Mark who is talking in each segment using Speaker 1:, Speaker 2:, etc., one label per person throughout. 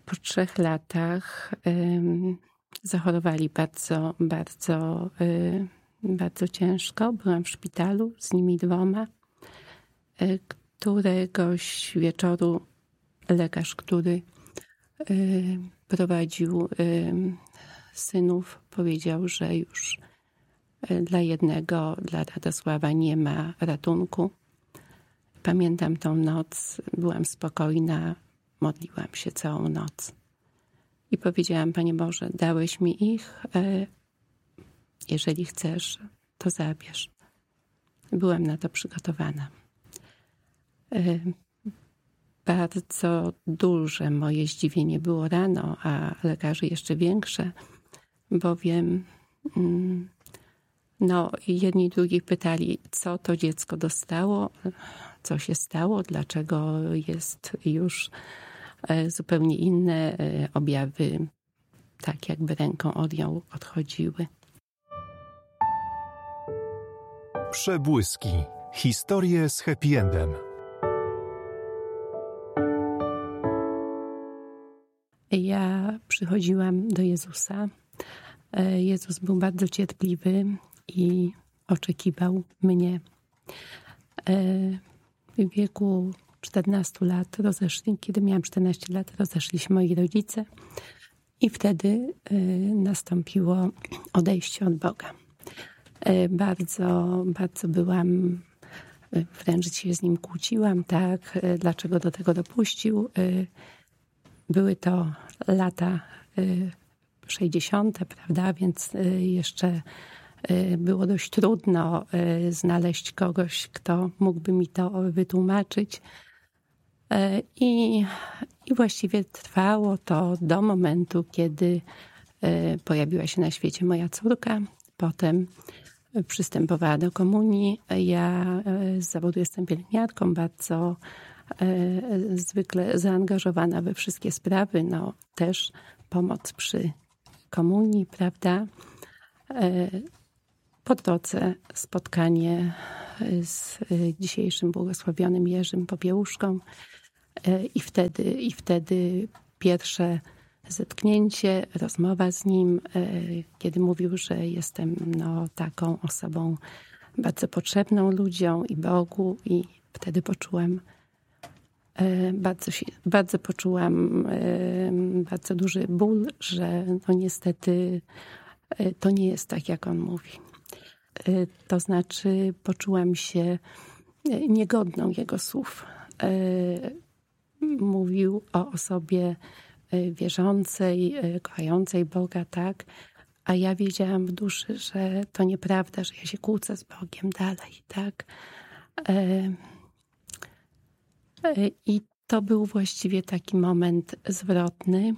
Speaker 1: Po 3 latach zachorowali bardzo, bardzo, bardzo ciężko. Byłam w szpitalu z nimi 2. Któregoś wieczoru lekarz, który prowadził synów, powiedział, że już dla jednego, dla Radosława nie ma ratunku. Pamiętam tą noc, byłam spokojna, modliłam się całą noc. I powiedziałam: Panie Boże, dałeś mi ich, jeżeli chcesz, to zabierz. Byłam na to przygotowana. Bardzo duże moje zdziwienie było rano, a lekarzy jeszcze większe, bowiem jedni drugich pytali, co to dziecko dostało, co się stało, dlaczego jest już zupełnie inne objawy, tak jakby ręką odchodziły.
Speaker 2: Przebłyski. Historie z happy endem.
Speaker 1: Ja przychodziłam do Jezusa. Jezus był bardzo cierpliwy i oczekiwał mnie. W wieku 14 lat kiedy miałam 14 lat, rozeszli się moi rodzice i wtedy nastąpiło odejście od Boga. Bardzo, bardzo byłam, wręcz się z nim kłóciłam, tak, dlaczego do tego dopuścił. Były to lata 60., prawda, więc jeszcze było dość trudno znaleźć kogoś, kto mógłby mi to wytłumaczyć. I właściwie trwało to do momentu, kiedy pojawiła się na świecie moja córka. Potem przystępowała do komunii. Ja z zawodu jestem pielęgniarką, bardzo zwykle zaangażowana we wszystkie sprawy. Też pomoc przy komunii, prawda? Po drodze spotkanie z dzisiejszym błogosławionym Jerzym Popiełuszką i wtedy pierwsze zetknięcie, rozmowa z nim, kiedy mówił, że jestem taką osobą bardzo potrzebną ludziom i Bogu, i wtedy poczułam bardzo duży ból, że niestety to nie jest tak, jak on mówi. To znaczy poczułam się niegodną jego słów. Mówił o osobie wierzącej, kochającej Boga, tak, a ja wiedziałam w duszy, że to nieprawda, że ja się kłócę z Bogiem dalej, tak. I to był właściwie taki moment zwrotny.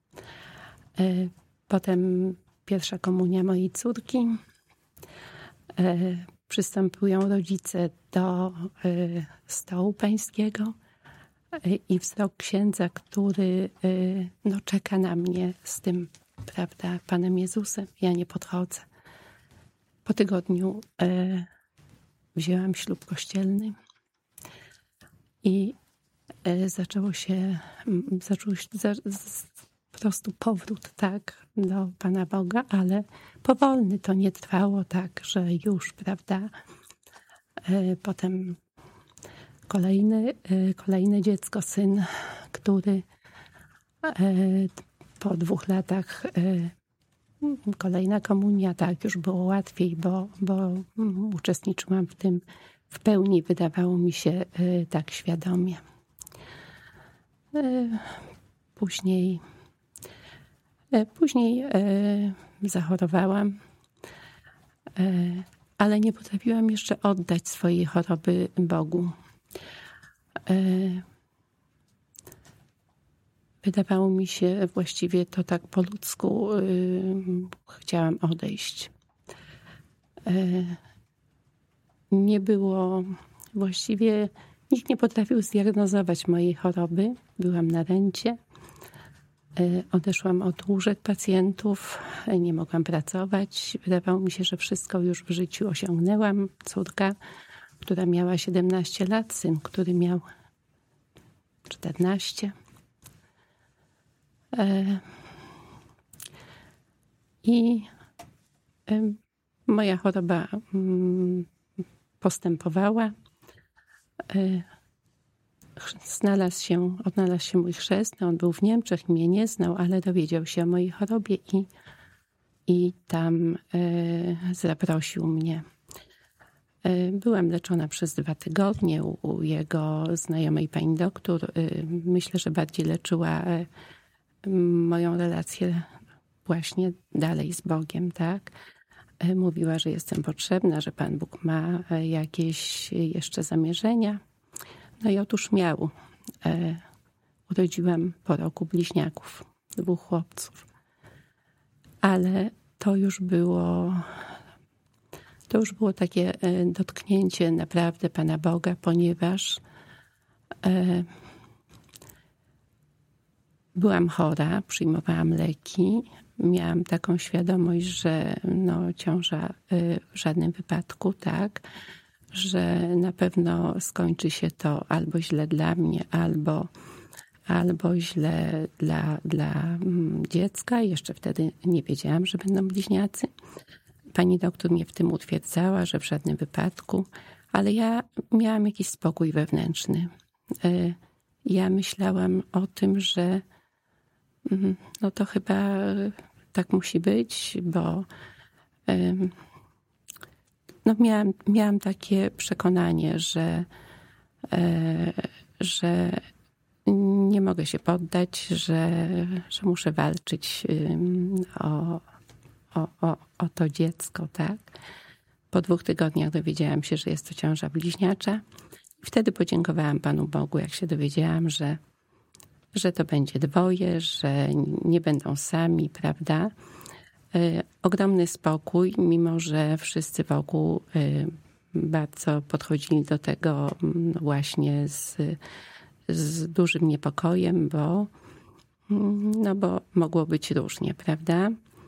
Speaker 1: Potem pierwsza komunia mojej córki. Przystępują rodzice do stołu pańskiego i wzrok księdza, który czeka na mnie z tym, prawda, Panem Jezusem. Ja nie podchodzę. Po tygodniu wzięłam ślub kościelny i zaczął się po prostu powrót, tak, do Pana Boga, ale powolny. To nie trwało tak, że już, prawda. Potem kolejne dziecko, syn, który po 2 latach kolejna komunia, tak, już było łatwiej, bo uczestniczyłam w tym w pełni, wydawało mi się, tak świadomie. Później zachorowałam, ale nie potrafiłam jeszcze oddać swojej choroby Bogu. Wydawało mi się, właściwie to tak po ludzku chciałam odejść. Nie było, właściwie nikt nie potrafił zdiagnozować mojej choroby. Byłam na rencie. Odeszłam od łóżek pacjentów, nie mogłam pracować. Wydawało mi się, że wszystko już w życiu osiągnęłam. Córka, która miała 17 lat, syn, który miał 14. I moja choroba postępowała. Odnalazł się mój chrzestny. On był w Niemczech, mnie nie znał, ale dowiedział się o mojej chorobie i tam zaprosił mnie. Byłam leczona przez 2 tygodnie u jego znajomej pani doktor. Myślę, że bardziej leczyła moją relację właśnie dalej z Bogiem, tak? Mówiła, że jestem potrzebna, że Pan Bóg ma jakieś jeszcze zamierzenia. No i otóż miał. Urodziłam po roku bliźniaków, 2 chłopców. Ale to już było takie dotknięcie naprawdę Pana Boga, ponieważ byłam chora, przyjmowałam leki. Miałam taką świadomość, że ciąża w żadnym wypadku, tak, że na pewno skończy się to albo źle dla mnie, albo źle dla dziecka. Jeszcze wtedy nie wiedziałam, że będą bliźniacy. Pani doktor mnie w tym utwierdzała, że w żadnym wypadku, ale ja miałam jakiś spokój wewnętrzny. Ja myślałam o tym, że to chyba tak musi być, bo miałam takie przekonanie, że nie mogę się poddać, że muszę walczyć o to dziecko, tak? Po 2 tygodniach dowiedziałam się, że jest to ciąża bliźniacza. I wtedy podziękowałam Panu Bogu, jak się dowiedziałam, że to będzie 2, że nie będą sami, prawda? Ogromny spokój, mimo że wszyscy wokół bardzo podchodzili do tego właśnie z dużym niepokojem, bo mogło być różnie, prawda?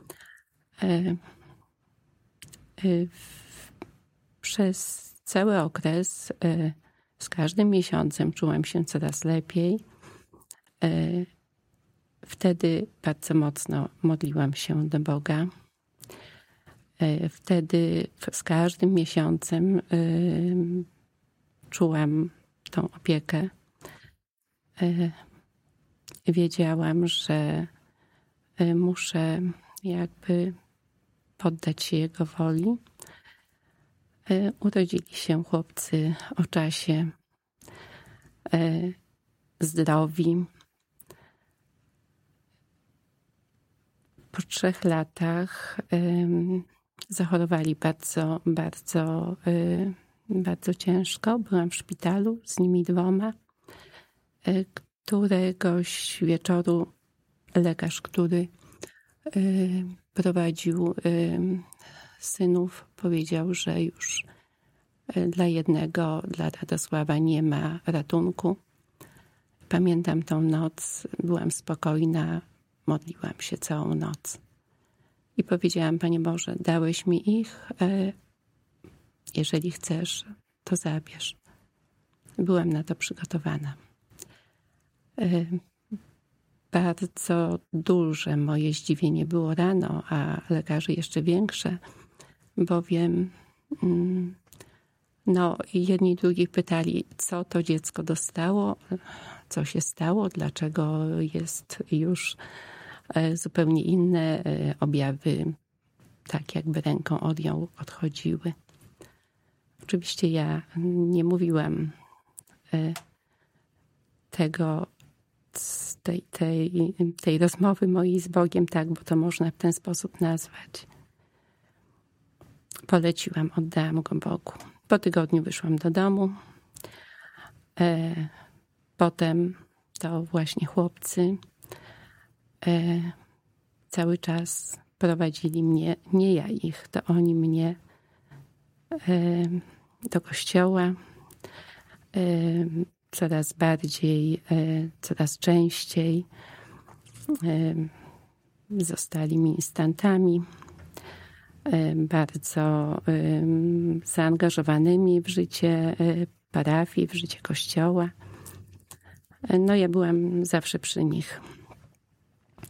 Speaker 1: Przez cały okres, z każdym miesiącem czułam się coraz lepiej. Wtedy bardzo mocno modliłam się do Boga. Wtedy z każdym miesiącem czułam tą opiekę. Wiedziałam, że muszę jakby poddać się Jego woli. Urodzili się chłopcy o czasie, zdrowi. Po 3 latach zachorowali bardzo, bardzo, bardzo ciężko. Byłam w szpitalu z nimi 2. Któregoś wieczoru lekarz, który prowadził synów, powiedział, że już dla jednego, dla Radosława nie ma ratunku. Pamiętam tą noc, byłam spokojna, modliłam się całą noc. I powiedziałam: Panie Boże, dałeś mi ich, jeżeli chcesz, to zabierz. Byłam na to przygotowana. Bardzo duże moje zdziwienie było rano, a lekarzy jeszcze większe, bowiem jedni i drugich pytali, co to dziecko dostało, co się stało, dlaczego jest już zupełnie inne objawy, tak jakby ręką odchodziły. Oczywiście ja nie mówiłam tego, z tej rozmowy mojej z Bogiem, tak, bo to można w ten sposób nazwać. Poleciłam, oddałam go Bogu. Po tygodniu wyszłam do domu. Potem to właśnie chłopcy cały czas prowadzili mnie, nie ja ich, to oni mnie do kościoła. Coraz bardziej, coraz częściej zostali ministrantami, bardzo zaangażowanymi w życie parafii, w życie kościoła. Ja byłam zawsze przy nich.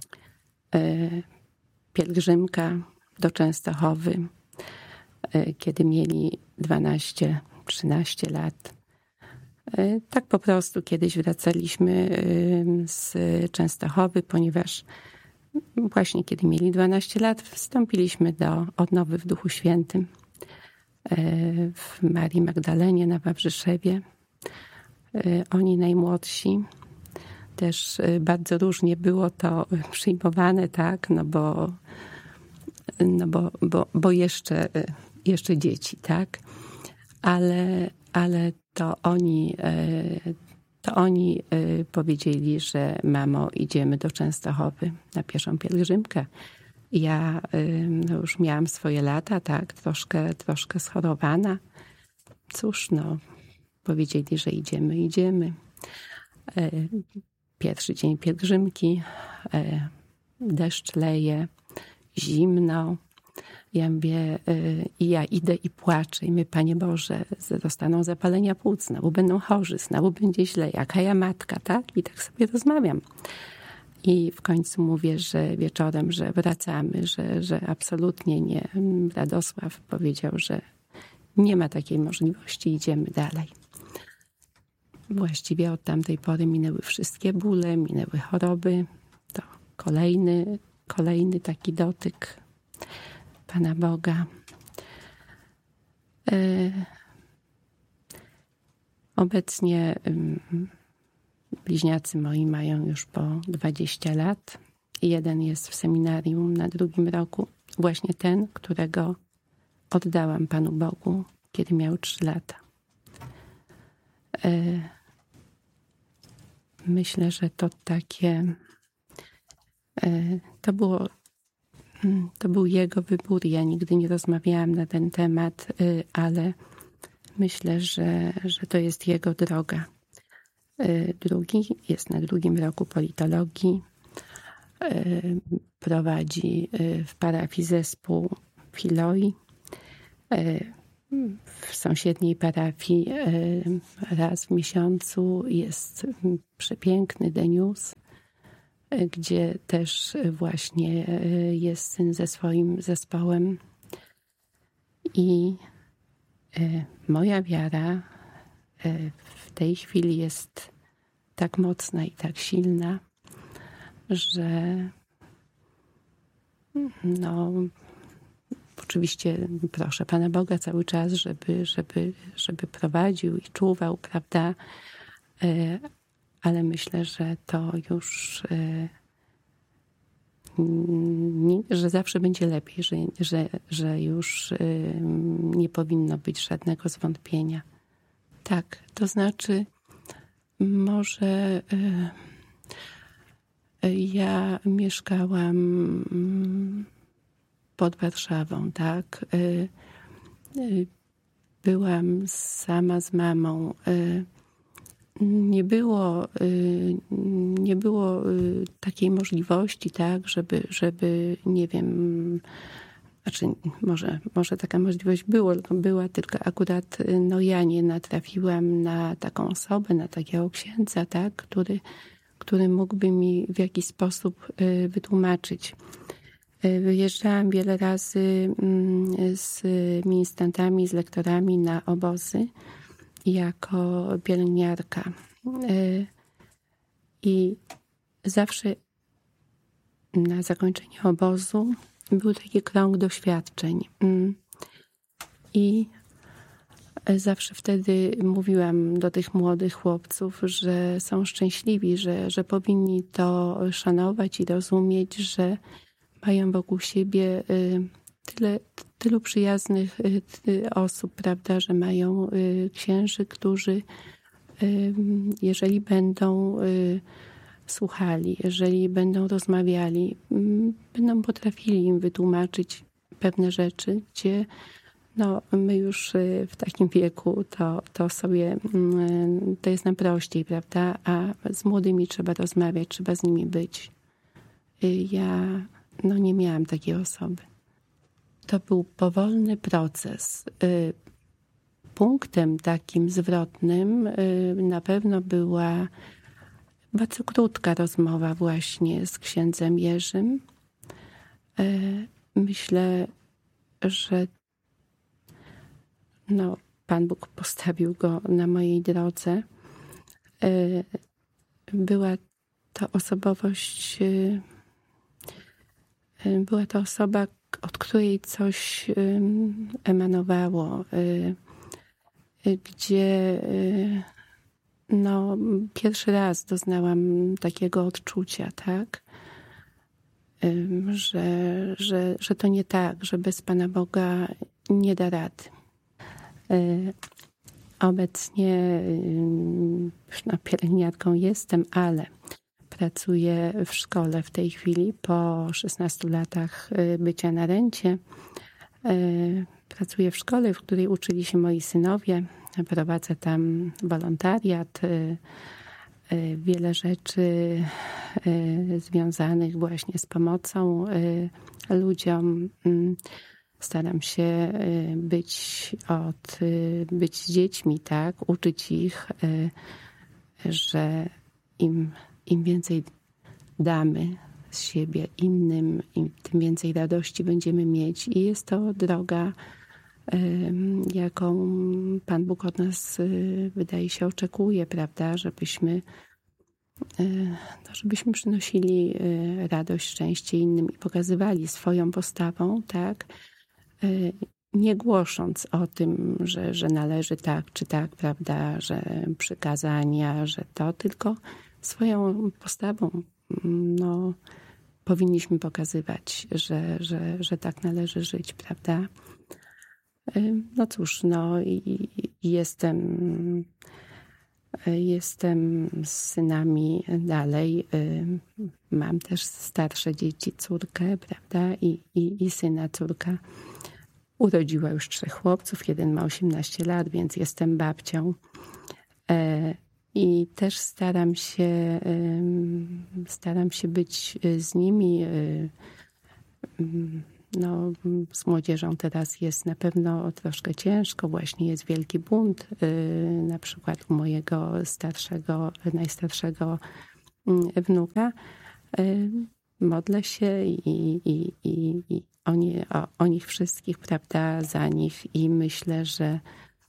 Speaker 1: pielgrzymka do Częstochowy, kiedy mieli 12-13 lat. Tak po prostu kiedyś wracaliśmy z Częstochowy, ponieważ właśnie kiedy mieli 12 lat, wstąpiliśmy do odnowy w Duchu Świętym w Marii Magdalenie na Wawrzyszewie. Oni najmłodsi. Też bardzo różnie było to przyjmowane, tak, bo jeszcze dzieci, tak, ale to oni powiedzieli, że mamo, idziemy do Częstochowy na pieszą pielgrzymkę. Ja już miałam swoje lata, tak, troszkę schorowana. Cóż, powiedzieli, że idziemy. Pierwszy dzień pielgrzymki, deszcz leje, zimno. Ja mówię, i ja idę i płaczę i mówię, Panie Boże, dostaną zapalenia płuc, znowu będą chorzy, znowu będzie źle, jaka ja matka, tak? I tak sobie rozmawiam. I w końcu mówię, że wieczorem, że wracamy, że absolutnie nie. Radosław powiedział, że nie ma takiej możliwości, idziemy dalej. Właściwie od tamtej pory minęły wszystkie bóle, minęły choroby. To kolejny taki dotyk Pana Boga. Obecnie bliźniacy moi mają już po 20 lat. Jeden jest w seminarium na 2. roku. Właśnie ten, którego oddałam Panu Bogu, kiedy miał 3 lata. Myślę, że to takie... To był jego wybór. Ja nigdy nie rozmawiałam na ten temat, ale myślę, że to jest jego droga. Drugi jest na 2. roku politologii. Prowadzi w parafii zespół Filoi. W sąsiedniej parafii raz w miesiącu jest przepiękny Denius, gdzie też właśnie jest syn ze swoim zespołem. I moja wiara w tej chwili jest tak mocna i tak silna, że oczywiście proszę Pana Boga cały czas, żeby prowadził i czuwał, prawda? Ale myślę, że to już, że zawsze będzie lepiej, że już nie powinno być żadnego zwątpienia. Tak, to znaczy może ja mieszkałam pod Warszawą, tak? Byłam sama z mamą. Nie było takiej możliwości, tak, żeby nie wiem, znaczy może taka możliwość była, tylko akurat ja nie natrafiłam na taką osobę, na takiego księdza, tak, który mógłby mi w jakiś sposób wytłumaczyć. Wyjeżdżałam wiele razy z ministrantami, z lektorami na obozy jako pielęgniarka. I zawsze na zakończenie obozu był taki krąg doświadczeń. I zawsze wtedy mówiłam do tych młodych chłopców, że są szczęśliwi, że powinni to szanować i rozumieć, że mają wokół siebie tylu przyjaznych osób, prawda, że mają księży, którzy jeżeli będą słuchali, jeżeli będą rozmawiali, będą potrafili im wytłumaczyć pewne rzeczy, gdzie my już w takim wieku to sobie, to jest nam prościej, prawda, a z młodymi trzeba rozmawiać, trzeba z nimi być. Ja nie miałam takiej osoby. To był powolny proces. Punktem takim zwrotnym na pewno była bardzo krótka rozmowa właśnie z księdzem Jerzym, Myślę, że Pan Bóg postawił go na mojej drodze. Była to osobowość, była to osoba, od której coś emanowało, gdzie pierwszy raz doznałam takiego odczucia, tak? Że to nie tak, że bez Pana Boga nie da rady. Obecnie pielęgniarką jestem, ale pracuję w szkole w tej chwili po 16 latach bycia na rencie. Pracuję w szkole, w której uczyli się moi synowie. Prowadzę tam wolontariat, wiele rzeczy związanych właśnie z pomocą ludziom. Staram się być z dziećmi, tak, uczyć ich, że im więcej damy z siebie innym, tym więcej radości będziemy mieć. I jest to droga, jaką Pan Bóg od nas, wydaje się, oczekuje, prawda, żebyśmy przynosili radość, szczęście innym i pokazywali swoją postawą, tak, nie głosząc o tym, że należy tak czy tak, prawda, że przykazania, że to, tylko swoją postawą powinniśmy pokazywać, że tak należy żyć, prawda. No cóż, jestem z synami dalej. Mam też starsze dzieci, córkę, prawda, i syna. Córka urodziła już 3 chłopców, jeden ma 18 lat, więc jestem babcią. I też staram się być z nimi. Z młodzieżą teraz jest na pewno troszkę ciężko. Właśnie jest wielki bunt. Na przykład u mojego najstarszego wnuka. Modlę się i o nich wszystkich, prawda, za nich, i myślę, że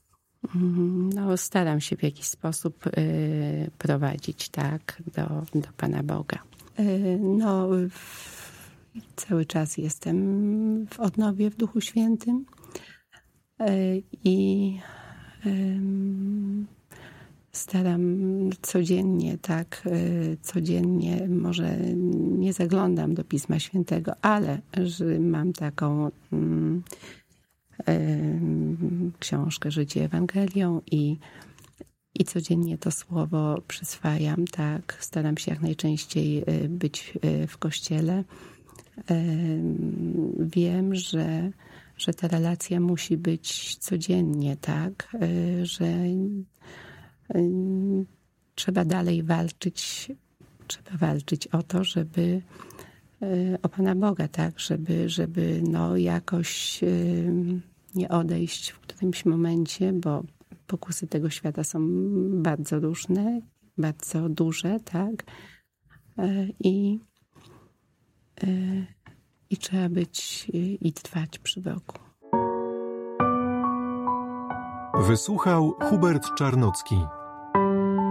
Speaker 1: staram się w jakiś sposób prowadzić, tak, do Pana Boga. Cały czas jestem w odnowie w Duchu Świętym i staram codziennie, codziennie, może nie zaglądam do Pisma Świętego, ale że mam taką książkę Życie Ewangelią i codziennie to słowo przyswajam, tak. Staram się jak najczęściej być w kościele. Wiem, że ta relacja musi być codziennie, tak, że trzeba dalej walczyć, o to, żeby o Pana Boga, tak, żeby jakoś nie odejść w którymś momencie, bo pokusy tego świata są bardzo różne, bardzo duże, tak, i trzeba być i trwać przy Bogu.
Speaker 2: Wysłuchał Hubert Czarnocki.